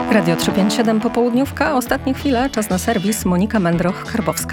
Radio 357 popołudniówka, ostatnie chwile, czas na serwis. Monika Mędroch-Karbowska.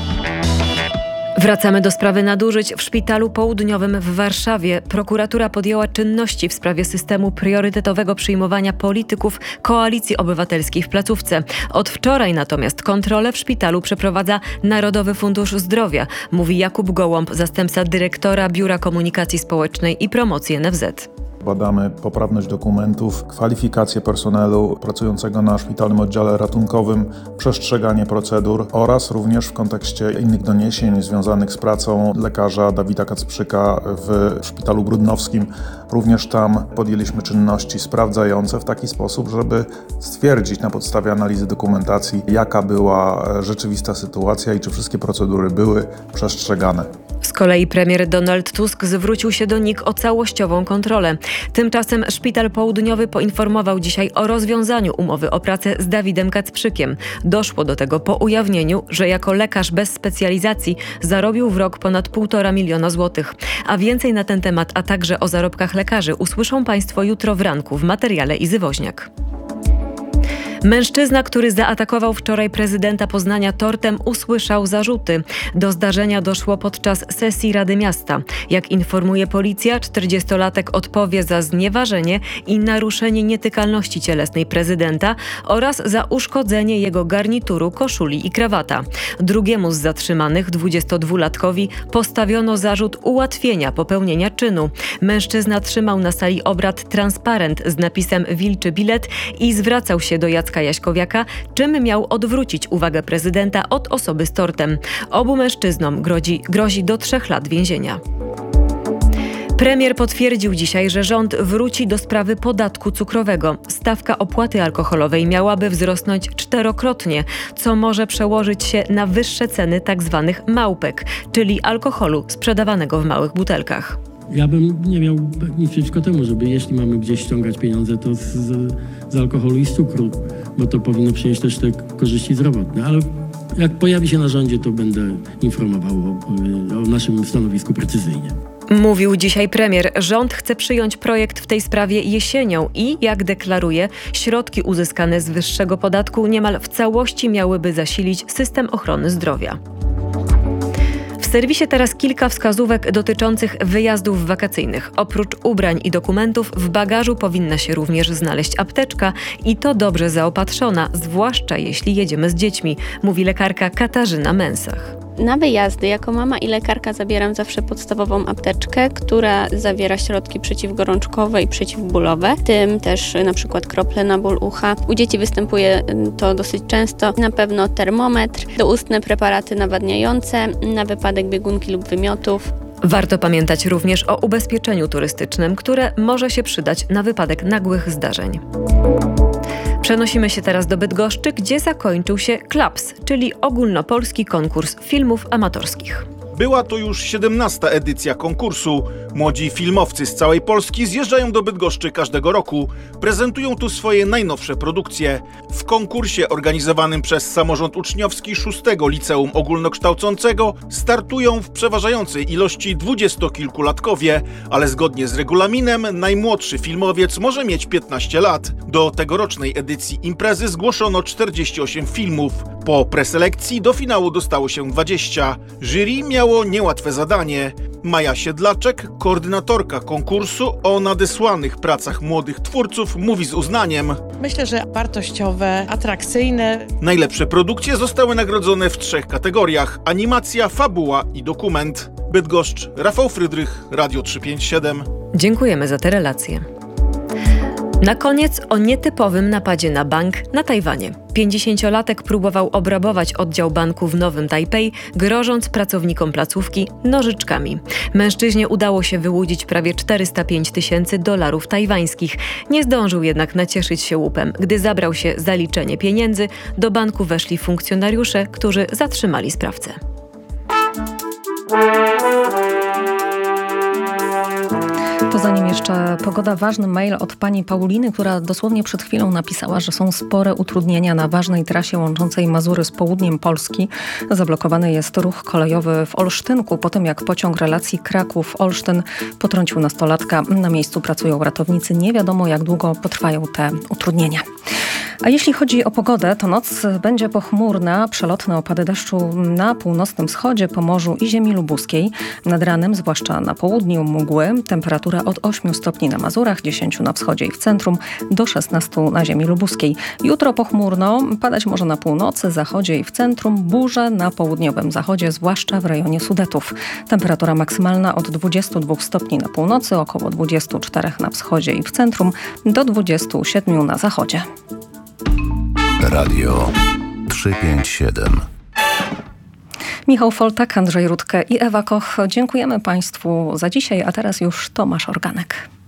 Wracamy do sprawy nadużyć w Szpitalu Południowym w Warszawie. Prokuratura podjęła czynności w sprawie systemu priorytetowego przyjmowania polityków Koalicji Obywatelskiej w placówce. Od wczoraj natomiast kontrolę w szpitalu przeprowadza Narodowy Fundusz Zdrowia, mówi Jakub Gołąb, zastępca dyrektora Biura Komunikacji Społecznej i Promocji NFZ. Badamy poprawność dokumentów, kwalifikacje personelu pracującego na szpitalnym oddziale ratunkowym, przestrzeganie procedur oraz również w kontekście innych doniesień związanych z pracą lekarza Dawida Kacprzyka w szpitalu brudnowskim. Również tam podjęliśmy czynności sprawdzające w taki sposób, żeby stwierdzić na podstawie analizy dokumentacji, jaka była rzeczywista sytuacja i czy wszystkie procedury były przestrzegane. Z kolei premier Donald Tusk zwrócił się do NIK o całościową kontrolę. Tymczasem Szpital Południowy poinformował dzisiaj o rozwiązaniu umowy o pracę z Dawidem Kacprzykiem. Doszło do tego po ujawnieniu, że jako lekarz bez specjalizacji zarobił w rok ponad 1,5 miliona złotych. A więcej na ten temat, a także o zarobkach lekarzy usłyszą Państwo jutro w ranku w materiale Izy Woźniak. Mężczyzna, który zaatakował wczoraj prezydenta Poznania tortem, usłyszał zarzuty. Do zdarzenia doszło podczas sesji Rady Miasta. Jak informuje policja, 40-latek odpowie za znieważenie i naruszenie nietykalności cielesnej prezydenta oraz za uszkodzenie jego garnituru, koszuli i krawata. Drugiemu z zatrzymanych, 22-latkowi, postawiono zarzut ułatwienia popełnienia czynu. Mężczyzna trzymał na sali obrad transparent z napisem „Wilczy bilet” i zwracał się do Jacka Jaśkowiaka, czym miał odwrócić uwagę prezydenta od osoby z tortem. Obu mężczyznom grozi do 3 lat więzienia. Premier potwierdził dzisiaj, że rząd wróci do sprawy podatku cukrowego. Stawka opłaty alkoholowej miałaby wzrosnąć 4-krotnie, co może przełożyć się na wyższe ceny tzw. małpek, czyli alkoholu sprzedawanego w małych butelkach. Ja bym nie miał nic przeciwko temu, żeby jeśli mamy gdzieś ściągać pieniądze, to z alkoholu i z cukru, bo to powinno przynieść też te korzyści zdrowotne. Ale jak pojawi się na rządzie, to będę informował o naszym stanowisku precyzyjnie. Mówił dzisiaj premier. Rząd chce przyjąć projekt w tej sprawie jesienią i, jak deklaruje, środki uzyskane z wyższego podatku niemal w całości miałyby zasilić system ochrony zdrowia. W serwisie teraz kilka wskazówek dotyczących wyjazdów wakacyjnych. Oprócz ubrań i dokumentów w bagażu powinna się również znaleźć apteczka i to dobrze zaopatrzona, zwłaszcza jeśli jedziemy z dziećmi, mówi lekarka Katarzyna Mensach. Na wyjazdy jako mama i lekarka zabieram zawsze podstawową apteczkę, która zawiera środki przeciwgorączkowe i przeciwbólowe, w tym też na przykład krople na ból ucha. U dzieci występuje to dosyć często. Na pewno termometr, doustne preparaty nawadniające na wypadek biegunki lub wymiotów. Warto pamiętać również o ubezpieczeniu turystycznym, które może się przydać na wypadek nagłych zdarzeń. Przenosimy się teraz do Bydgoszczy, gdzie zakończył się KLAPS, czyli ogólnopolski konkurs filmów amatorskich. Była to już 17. edycja konkursu. Młodzi filmowcy z całej Polski zjeżdżają do Bydgoszczy każdego roku. Prezentują tu swoje najnowsze produkcje. W konkursie organizowanym przez samorząd uczniowski 6. Liceum Ogólnokształcącego startują w przeważającej ilości 20-kilkulatkowie, ale zgodnie z regulaminem najmłodszy filmowiec może mieć 15 lat. Do tegorocznej edycji imprezy zgłoszono 48 filmów. Po preselekcji do finału dostało się 20. Jury miało niełatwe zadanie. Maja Siedlaczek, koordynatorka konkursu, o nadesłanych pracach młodych twórców mówi z uznaniem. Myślę, że wartościowe, atrakcyjne. Najlepsze produkcje zostały nagrodzone w 3 kategoriach: animacja, fabuła i dokument. Bydgoszcz, Rafał Frydrych, Radio 357. Dziękujemy za te relacje. Na koniec o nietypowym napadzie na bank na Tajwanie. 50-latek próbował obrabować oddział banku w Nowym Tajpej, grożąc pracownikom placówki nożyczkami. Mężczyźnie udało się wyłudzić prawie 405 000 dolarów tajwańskich. Nie zdążył jednak nacieszyć się łupem. Gdy zabrał się za liczenie pieniędzy, do banku weszli funkcjonariusze, którzy zatrzymali sprawcę. Poza nim jeszcze pogoda. Ważny mail od pani Pauliny, która dosłownie przed chwilą napisała, że są spore utrudnienia na ważnej trasie łączącej Mazury z południem Polski. Zablokowany jest ruch kolejowy w Olsztynku po tym, jak pociąg relacji Kraków-Olsztyn potrącił nastolatka. Na miejscu pracują ratownicy. Nie wiadomo, jak długo potrwają te utrudnienia. A jeśli chodzi o pogodę, to noc będzie pochmurna, przelotne opady deszczu na północnym wschodzie, Pomorzu i ziemi lubuskiej. Nad ranem, zwłaszcza na południu, mgły. Temperatura od 8 stopni na Mazurach, 10 na wschodzie i w centrum, do 16 na ziemi lubuskiej. Jutro pochmurno, padać może na północy, zachodzie i w centrum, burze na południowym zachodzie, zwłaszcza w rejonie Sudetów. Temperatura maksymalna od 22 stopni na północy, około 24 na wschodzie i w centrum, do 27 na zachodzie. Radio 357. Michał Foltak, Andrzej Rutke i Ewa Koch. Dziękujemy Państwu za dzisiaj, a teraz już Tomasz Organek.